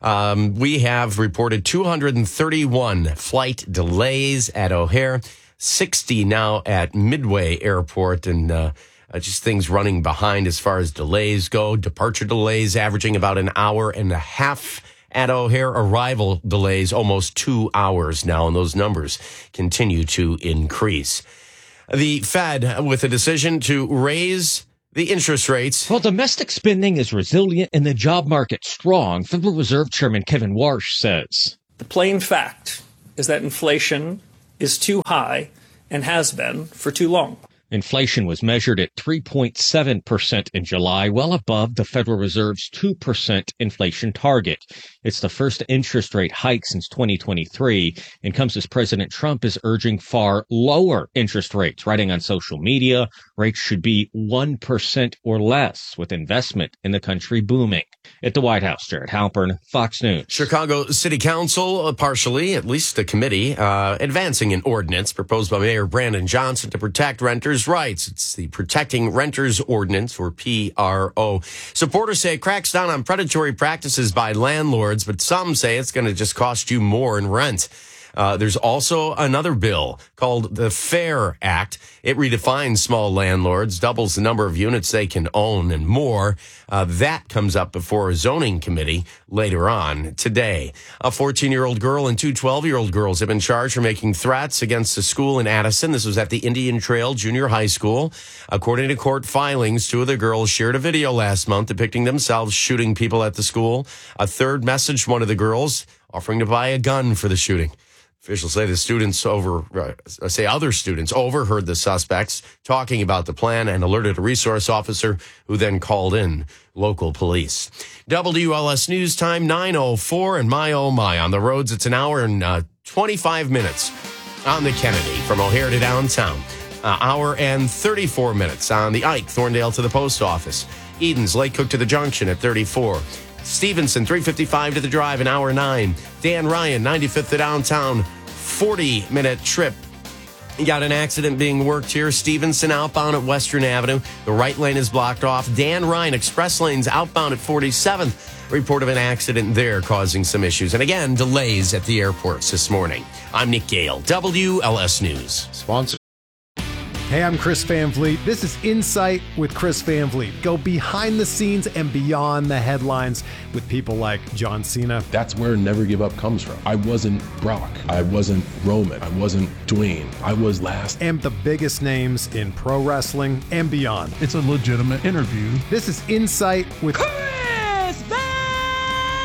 We have reported 231 flight delays at O'Hare, 60 now at Midway Airport, and just things running behind as far as delays go. Departure delays averaging about an hour and a half at O'Hare. Arrival delays almost 2 hours now, and those numbers continue to increase. The Fed with a decision to raise the interest rates. Well, domestic spending is resilient and the job market strong, Federal Reserve Chairman Kevin Warsh says. The plain fact is that inflation is too high and has been for too long. Inflation was measured at 3.7% in July, well above the Federal Reserve's 2% inflation target. It's the first interest rate hike since 2023 and comes as President Trump is urging far lower interest rates. Writing on social media, rates should be 1% or less, with investment in the country booming. At the White House, Jared Halpern, Fox News. Chicago City Council, partially, at least a committee, advancing an ordinance proposed by Mayor Brandon Johnson to protect renters' rights. It's the Protecting Renters Ordinance, or PRO. Supporters say it cracks down on predatory practices by landlords, but some say it's going to just cost you more in rent. There's also another bill called the FAIR Act. It redefines small landlords, doubles the number of units they can own, and more. That comes up before a zoning committee later on today. A 14-year-old girl and two 12-year-old girls have been charged for making threats against a school in Addison. This was at the Indian Trail Junior High School. According to court filings, two of the girls shared a video last month depicting themselves shooting people at the school. A third messaged one of the girls offering to buy a gun for the shooting. Officials say other students overheard the suspects talking about the plan and alerted a resource officer who then called in local police. WLS News Time, 9:04, and my, oh my. On the roads, it's an hour and 25 minutes on the Kennedy from O'Hare to downtown. Hour and 34 minutes on the Ike, Thorndale to the post office. Edens, Lake Cook to the junction at 34. Stevenson, 355 to the drive, an hour 9. Dan Ryan, 95th to downtown, 40-minute trip. You got an accident being worked here. Stevenson outbound at Western Avenue. The right lane is blocked off. Dan Ryan, express lanes outbound at 47th. Report of an accident there causing some issues. And again, delays at the airports this morning. I'm Nick Gale, WLS News. Sponsor. Hey, I'm Chris Van Vliet. This is Insight with Chris Van Vliet. Go behind the scenes and beyond the headlines with people like John Cena. That's where Never Give Up comes from. I wasn't Brock. I wasn't Roman. I wasn't Dwayne. I was last. And the biggest names in pro wrestling and beyond. It's a legitimate interview. This is Insight with Chris Van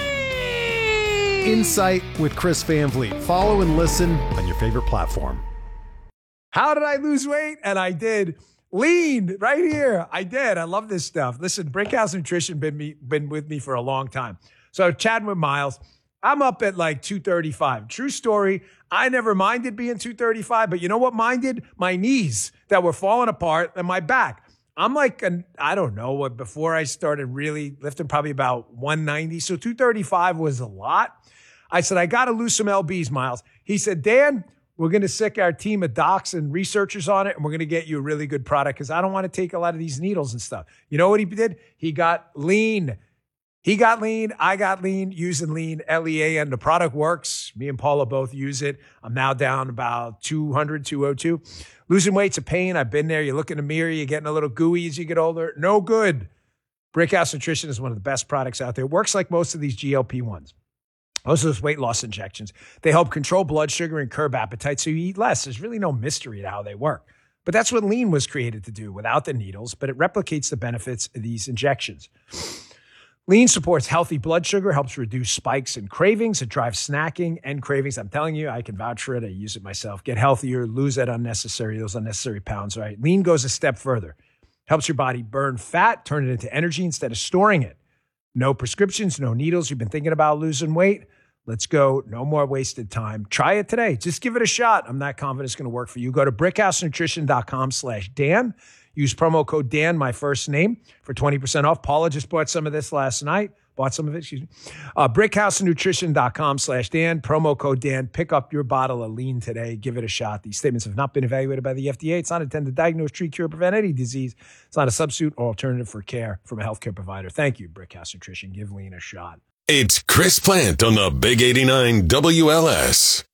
Vliet! Insight with Chris Van Vliet. Follow and listen on your favorite platform. How did I lose weight? And I did. Lean right here. I did. I love this stuff. Listen, Brickhouse Nutrition been with me for a long time. So chatting with Miles, I'm up at like 235. True story. I never minded being 235, but you know what minded? My knees that were falling apart and my back. I'm like, I don't know what, before I started really lifting, probably about 190. So 235 was a lot. I said, I got to lose some LBs, Miles. He said, Dan, we're going to sick our team of docs and researchers on it, and we're going to get you a really good product because I don't want to take a lot of these needles and stuff. You know what he did? He got lean. He got lean. I got lean using lean, L-E-A-N. The product works. Me and Paula both use it. I'm now down about 200, 202. Losing weight's a pain. I've been there. You look in the mirror. You're getting a little gooey as you get older. No good. Brickhouse Nutrition is one of the best products out there. It works like most of these GLP-1s. Most of those weight loss injections, they help control blood sugar and curb appetite so you eat less. There's really no mystery to how they work. But that's what lean was created to do without the needles, but it replicates the benefits of these injections. Lean supports healthy blood sugar, helps reduce spikes and cravings. It drives snacking and cravings. I'm telling you, I can vouch for it. I use it myself. Get healthier, lose those unnecessary pounds, right? Lean goes a step further. Helps your body burn fat, turn it into energy instead of storing it. No prescriptions, no needles. You've been thinking about losing weight? Let's go. No more wasted time. Try it today. Just give it a shot. I'm not confident it's going to work for you. Go to brickhousenutrition.com/Dan. Use promo code Dan, my first name, for 20% off. Paula just bought some of this last night. Brickhousenutrition.com/Dan. Promo code Dan. Pick up your bottle of lean today. Give it a shot. These statements have not been evaluated by the FDA. It's not intended to diagnose, treat, cure, prevent any disease. It's not a substitute or alternative for care from a healthcare provider. Thank you, Brickhouse Nutrition. Give lean a shot. It's Chris Plant on the Big 89 WLS.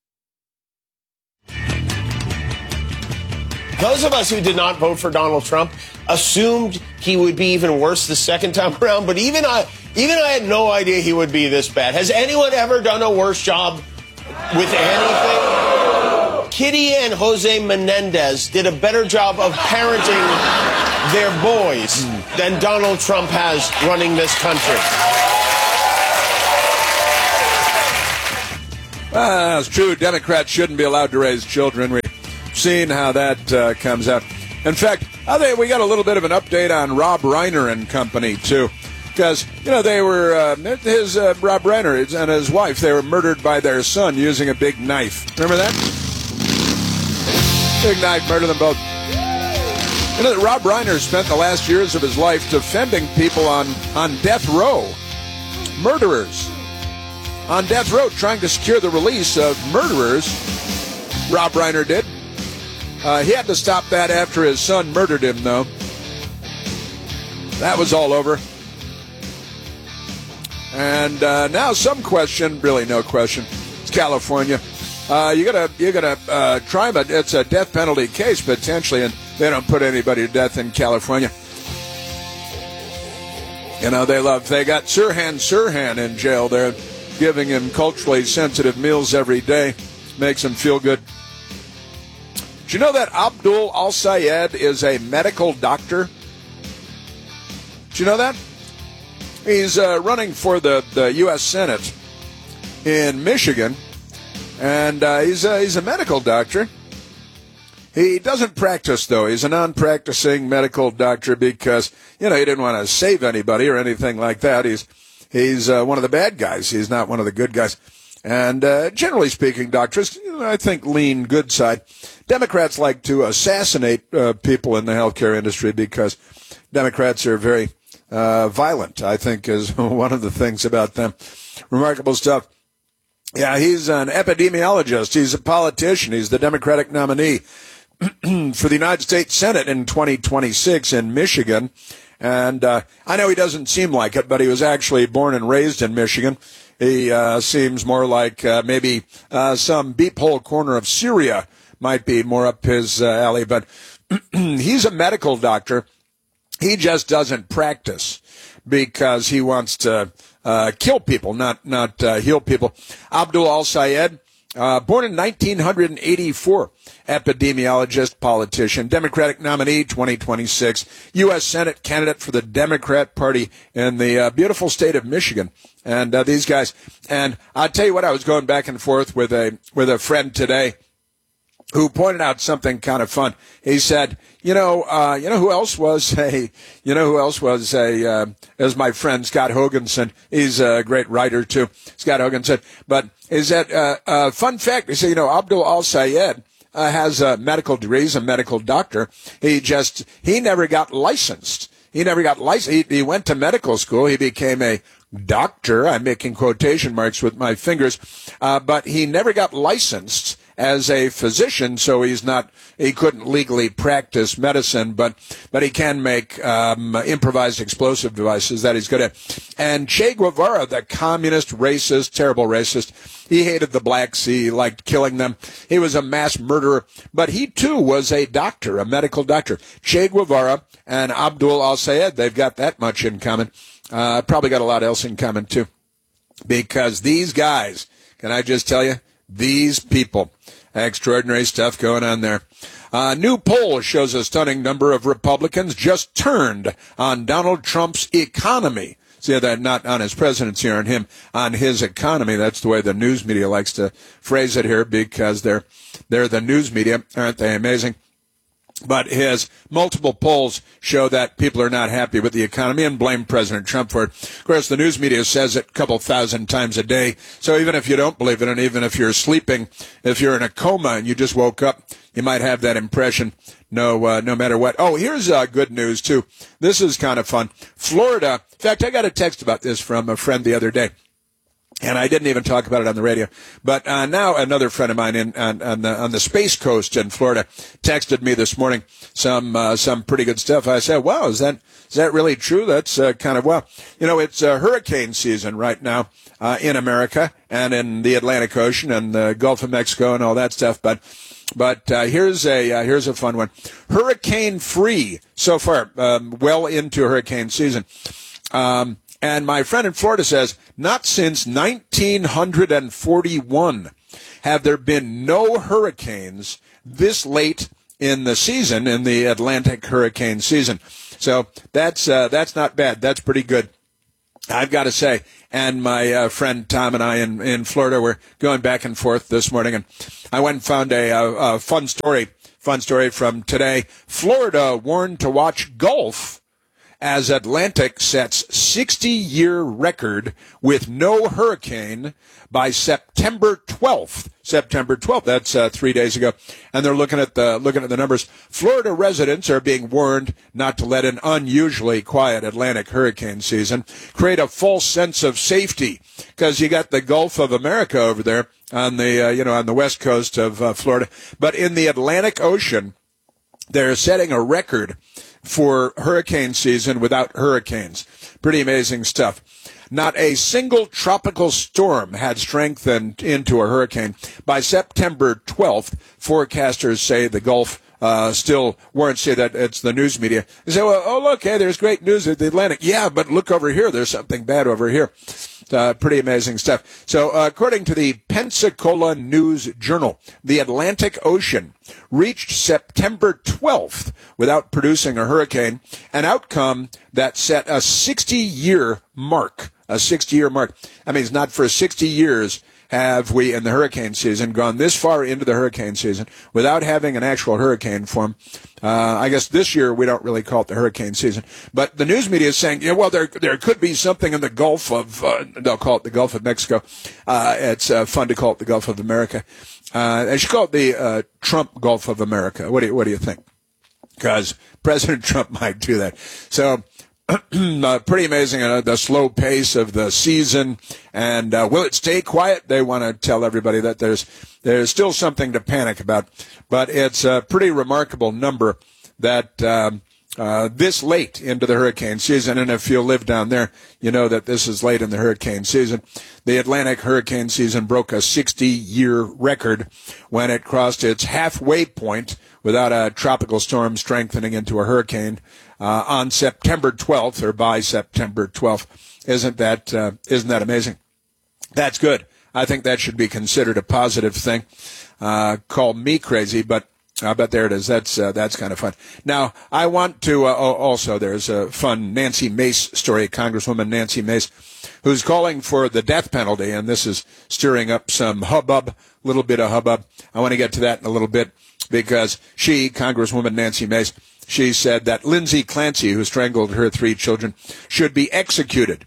Those of us who did not vote for Donald Trump assumed he would be even worse the second time around, but even I had no idea he would be this bad. Has anyone ever done a worse job with anything? Kitty and Jose Menendez did a better job of parenting their boys than Donald Trump has running this country. That's true. Democrats shouldn't be allowed to raise children. We've seen how that comes out. In fact, I think we got a little bit of an update on Rob Reiner and company, too. Because, they were, Rob Reiner and his wife, they were murdered by their son using a big knife. Remember that? Big knife, murdered them both. Rob Reiner spent the last years of his life defending people on death row. Murderers. On death row, trying to secure the release of murderers. Rob Reiner did. He had to stop that after his son murdered him, though. That was all over. And now some question, really no question. It's California. You gotta try, but it's a death penalty case potentially, and they don't put anybody to death in California. They got Sirhan in jail. They're giving him culturally sensitive meals every day. Makes him feel good. Do you know that Abdul Al-Sayed is a medical doctor? Do you know that? He's running for the U.S. Senate in Michigan, and he's a medical doctor. He doesn't practice, though. He's a non-practicing medical doctor because, he didn't want to save anybody or anything like that. He's one of the bad guys. He's not one of the good guys. And generally speaking, doctors, I think, lean good side. Democrats like to assassinate people in the healthcare industry because Democrats are very violent, I think, is one of the things about them. Remarkable stuff. Yeah, he's an epidemiologist. He's a politician. He's the Democratic nominee for the United States Senate in 2026 in Michigan. And I know he doesn't seem like it, but he was actually born and raised in Michigan. He seems more like maybe some beephole corner of Syria might be more up his alley. But he's a medical doctor. He just doesn't practice because he wants to kill people, not heal people. Abdul Al-Sayed, born in 1984, epidemiologist, politician, Democratic nominee 2026, U.S. Senate candidate for the Democrat Party in the beautiful state of Michigan. And these guys, and I'll tell you what, I was going back and forth with a friend today who pointed out something kind of fun. He said, who else was as my friend Scott Hoganson. He's a great writer too. Scott Hoganson. But is that, fun fact? He said, Abdul Al-Sayed, has a medical degree. He's a medical doctor. He never got licensed. He went to medical school. He became a doctor. I'm making quotation marks with my fingers. But he never got licensed as a physician, so he couldn't legally practice medicine, but he can make improvised explosive devices that he's good at. And Che Guevara, the communist, racist, terrible racist, he hated the blacks. He liked killing them. He was a mass murderer, but he too was a doctor, a medical doctor. Che Guevara and Abdul Al-Sayed, they've got that much in common. Probably got a lot else in common too, because these guys, can I just tell you, these people, extraordinary stuff going on there. New poll shows a stunning number of Republicans just turned on Donald Trump's economy. See, that not on his presidency or on him, on his economy. That's the way the news media likes to phrase it here, because they're the news media. Aren't they amazing? But his multiple polls show that people are not happy with the economy and blame President Trump for it. Of course, the news media says it a couple thousand times a day. So even if you don't believe it, and even if you're sleeping, if you're in a coma and you just woke up, you might have that impression no matter what. Oh, here's good news, too. This is kind of fun. Florida, in fact, I got a text about this from a friend the other day. And I didn't even talk about it on the radio. But now another friend of mine on the Space Coast in Florida texted me this morning some pretty good stuff. I said, "Wow, is that really true?" That's kind of, well, it's hurricane season right now in America and in the Atlantic Ocean and the Gulf of Mexico and all that stuff. But here's a fun one. Hurricane free so far, well into hurricane season. And my friend in Florida says, not since 1941 have there been no hurricanes this late in the season, in the Atlantic hurricane season. So that's not bad. That's pretty good, I've got to say. And my friend Tom and I in Florida were going back and forth this morning, and I went and found a fun story from today. Florida warned to watch Gulf as Atlantic sets 60-year record with no hurricane by September 12th. September 12th. That's 3 days ago. And they're looking at the numbers. Florida residents are being warned not to let an unusually quiet Atlantic hurricane season create a false sense of safety, because you got the Gulf of America over there on the on the west coast of Florida, but in the Atlantic Ocean they're setting a record for hurricane season without hurricanes. Pretty amazing stuff. Not a single tropical storm had strengthened into a hurricane. By September 12th, forecasters say the Gulf still warrants, say that it's the news media. They say, well, oh, look, hey, there's great news at the Atlantic. Yeah, but look over here. There's something bad over here. Pretty amazing stuff. So according to the Pensacola News Journal, the Atlantic Ocean reached September 12th without producing a hurricane, an outcome that set a 60-year mark. A 60-year mark. I mean, it's not for 60 years have we in the hurricane season gone this far into the hurricane season without having an actual hurricane form. I guess this year we don't really call it the hurricane season, but the news media is saying, well, there could be something in the Gulf of, they'll call it the Gulf of Mexico. It's fun to call it the Gulf of America. They should call it the Trump Gulf of America. What do you think? Because President Trump might do that. So, pretty amazing, the slow pace of the season. And will it stay quiet? They want to tell everybody that there's still something to panic about. But it's a pretty remarkable number that this late into the hurricane season, and if you live down there, you know that this is late in the hurricane season. The Atlantic hurricane season broke a 60-year record when it crossed its halfway point without a tropical storm strengthening into a hurricane on September 12th, or by September 12th. Isn't that amazing? That's good. I think that should be considered a positive thing. Call me crazy, but there it is. That's kind of fun. Now, I want to also, there's a fun Nancy Mace story, Congresswoman Nancy Mace, who's calling for the death penalty, and this is stirring up some hubbub, little bit of hubbub. I want to get to that in a little bit, because Congresswoman Nancy Mace, she said that Lindsay Clancy, who strangled her 3 children, should be executed,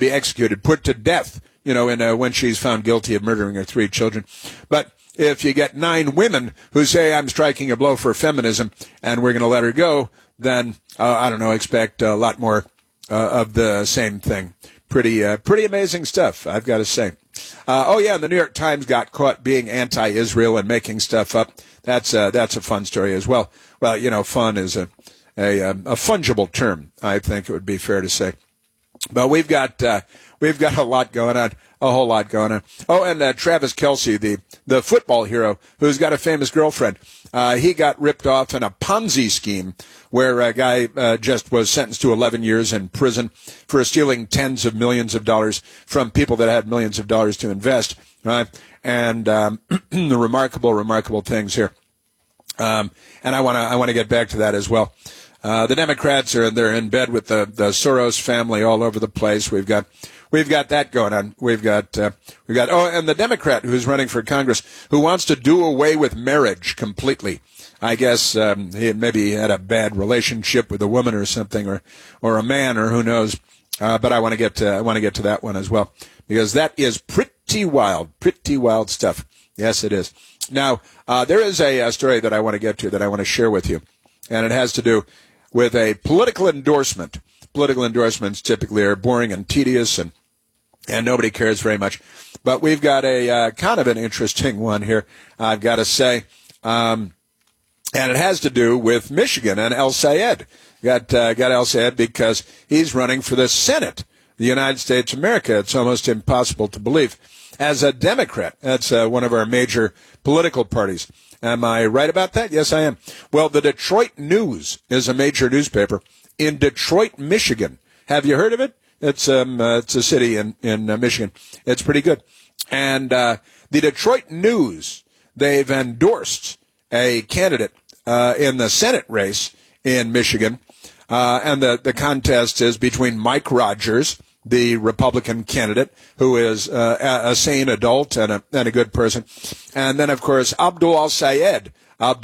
put to death, when she's found guilty of murdering her 3 children. But if you get 9 women who say, I'm striking a blow for feminism and we're going to let her go, then, expect a lot more of the same thing. Pretty amazing stuff, I've got to say. And the New York Times got caught being anti-Israel and making stuff up. That's a fun story as well. Well, fun is a fungible term, I think it would be fair to say. But we've got a lot going on, a whole lot going on. Oh, and Travis Kelce, the football hero, who's got a famous girlfriend, he got ripped off in a Ponzi scheme where a guy just was sentenced to 11 years in prison for stealing tens of millions of dollars from people that had millions of dollars to invest. Right? And the remarkable things here. And I want to get back to that as well. The Democrats they're in bed with the Soros family all over the place. We've got that going on. We've got and the Democrat who's running for Congress who wants to do away with marriage completely. I guess he had a bad relationship with a woman or something, or a man, or who knows. But I want to get to that one as well, because that is pretty wild stuff. Yes, it is. Now, there is a story that I want to get to, that I want to share with you, and it has to do with a political endorsement. Political endorsements typically are boring and tedious, and and nobody cares very much. But we've got a kind of an interesting one here, I've got to say, and it has to do with Michigan and El Sayed. Got El Sayed because he's running for the Senate, the United States of America. It's almost impossible to believe. As a Democrat, that's one of our major political parties. Am I right about that? Yes, I am. Well, the Detroit News is a major newspaper in Detroit, Michigan. Have you heard of it? It's a city in Michigan. It's pretty good. And the Detroit News, they've endorsed a candidate in the Senate race in Michigan. And the contest is between Mike Rogers, the Republican candidate, who is a sane adult and a good person. And then, of course, Abdul al-Sayed.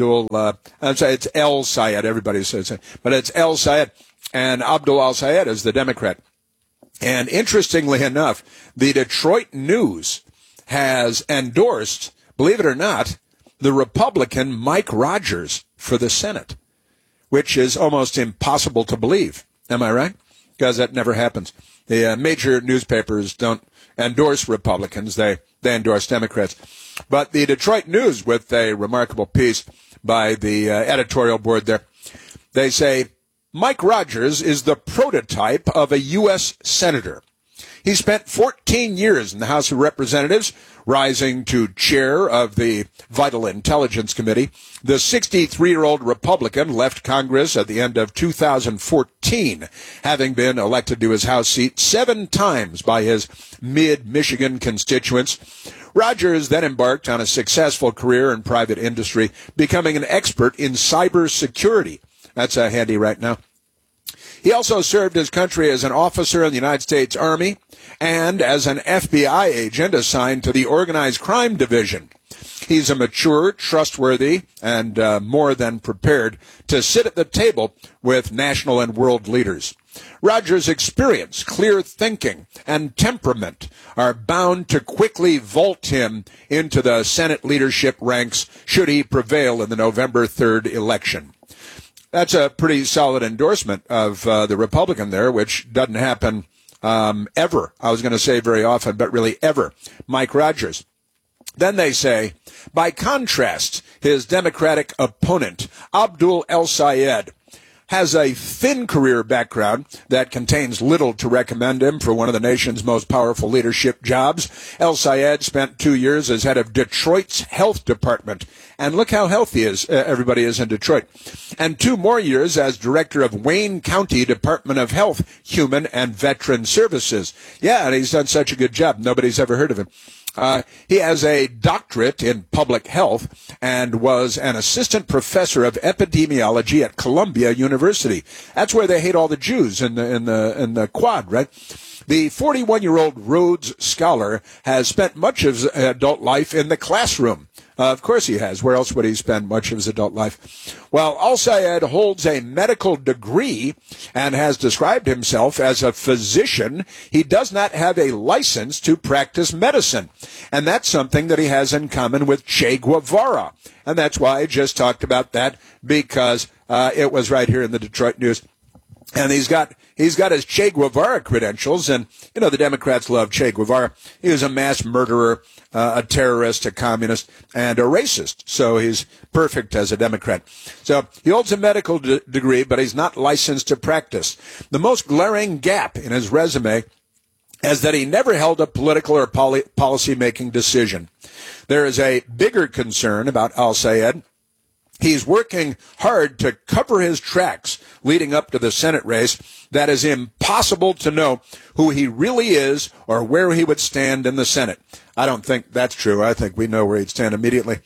I'm sorry, it's El Sayed. Everybody says it. But it's El Sayed. And Abdul al-Sayed is the Democrat. And interestingly enough, the Detroit News has endorsed, believe it or not, the Republican Mike Rogers for the Senate, which is almost impossible to believe. Am I right? Because that never happens. The major newspapers don't endorse Republicans. They endorse Democrats. But the Detroit News, with a remarkable piece by the editorial board there, they say, Mike Rogers is the prototype of a U.S. senator. He spent 14 years in the House of Representatives, rising to chair of the Vital Intelligence Committee. The 63-year-old Republican left Congress at the end of 2014, having been elected to his House seat 7 times by his mid-Michigan constituents. Rogers then embarked on a successful career in private industry, becoming an expert in cybersecurity. That's handy right now. He also served his country as an officer in the United States Army and as an FBI agent assigned to the Organized Crime Division. He's a mature, trustworthy, and more than prepared to sit at the table with national and world leaders. Rogers' experience, clear thinking, and temperament are bound to quickly vault him into the Senate leadership ranks should he prevail in the November 3rd election. That's a pretty solid endorsement of the Republican there, which doesn't happen ever. I was going to say very often, but really ever. Mike Rogers. Then they say, by contrast, his Democratic opponent, Abdul al-Sayed, has a thin career background that contains little to recommend him for one of the nation's most powerful leadership jobs. El-Sayed spent 2 years as head of Detroit's health department. And look how healthy everybody is in Detroit. And 2 more years as director of Wayne County Department of Health, Human and Veteran Services. Yeah, and he's done such a good job. Nobody's ever heard of him. He has a doctorate in public health and was an assistant professor of epidemiology at Columbia University. That's where they hate all the Jews in the quad, right? The 41-year-old Rhodes Scholar has spent much of his adult life in the classroom. Of course he has. Where else would he spend much of his adult life? While al-Sayed holds a medical degree and has described himself as a physician, he does not have a license to practice medicine. And that's something that he has in common with Che Guevara. And that's why I just talked about that, because it was right here in the Detroit News. And he's got his Che Guevara credentials, and, you know, the Democrats love Che Guevara. He was a mass murderer, a terrorist, a communist, and a racist. So he's perfect as a Democrat. So he holds a medical degree, but he's not licensed to practice. The most glaring gap in his resume is that he never held a political or policy-making decision. There is a bigger concern about al-Sayed. He's working hard to cover his tracks leading up to the Senate race. That is impossible to know who he really is or where he would stand in the Senate. I don't think that's true. I think we know where he'd stand immediately.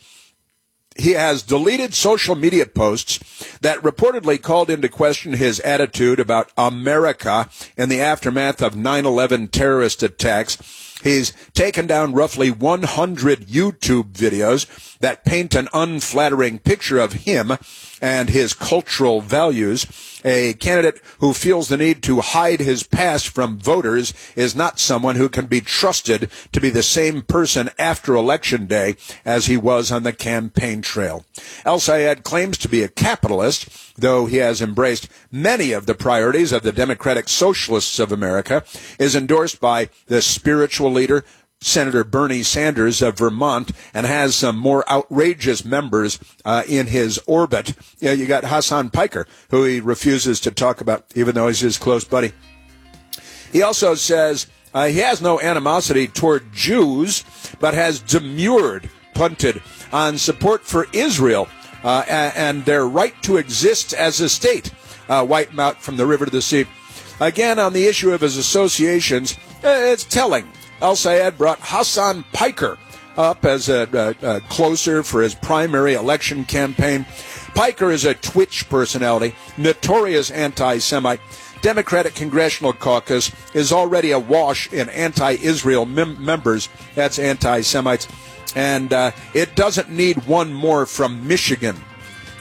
He has deleted social media posts that reportedly called into question his attitude about America in the aftermath of 9/11 terrorist attacks. He's taken down roughly 100 YouTube videos that paint an unflattering picture of him and his cultural values. A candidate who feels the need to hide his past from voters is not someone who can be trusted to be the same person after Election Day as he was on the campaign trail. El-Sayed claims to be a capitalist, though he has embraced many of the priorities of the Democratic Socialists of America, is endorsed by the spiritual leader, Senator Bernie Sanders of Vermont, and has some more outrageous members in his orbit. You got Hassan Piker, who he refuses to talk about, even though he's his close buddy. He also says he has no animosity toward Jews, but has punted on support for Israel and their right to exist as a state. Wipe out from the river to the sea. Again, on the issue of his associations, it's telling. El-Sayed brought Hassan Piker up as a closer for his primary election campaign. Piker is a Twitch personality, notorious anti-Semite. Democratic Congressional Caucus is already awash in anti-Israel members. That's anti-Semites. And it doesn't need one more from Michigan.